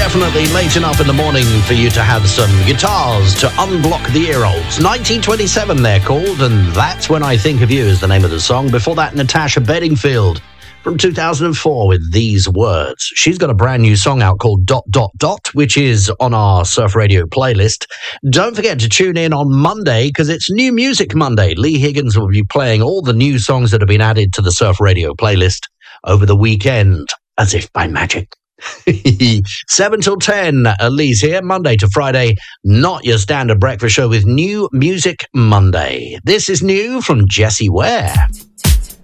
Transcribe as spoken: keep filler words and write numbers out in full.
definitely late enough in the morning for you to have some guitars to unblock the ear holes. nineteen twenty-seven they're called, and That's When I Think of You is the name of the song. Before that, Natasha Bedingfield from two thousand four with These Words. She's got a brand new song out called Dot Dot Dot, which is on our Surf Radio playlist. Don't forget to tune in on Monday because it's New Music Monday. Lee Higgins will be playing all the new songs that have been added to the Surf Radio playlist over the weekend, as if by magic. seven till ten, Lee's here, Monday to Friday, not your standard breakfast show with New Music Monday. This is new from Jessie Ware.